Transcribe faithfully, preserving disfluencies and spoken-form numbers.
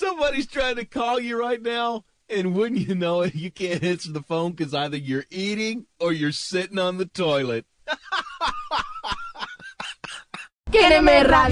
Somebody's trying to call you right now, and wouldn't you know it, you can't answer the phone because either you're eating or you're sitting on the toilet.